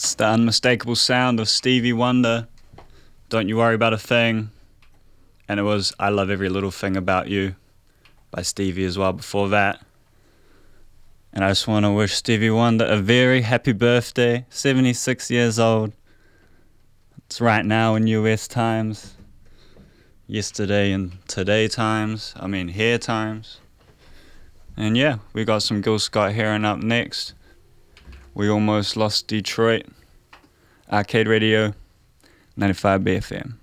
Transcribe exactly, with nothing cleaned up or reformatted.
that's the unmistakable sound of Stevie Wonder. Don't You Worry About a Thing. And it was I Love Every Little Thing About You by Stevie as well before that. And I just want to wish Stevie Wonder a very happy birthday, seventy-six years old. It's right now in U S times, yesterday and today times, I mean here times. And yeah, we got some Gil Scott-Heron up next. We Almost Lost Detroit. Arcade Radio, ninety-five B F M.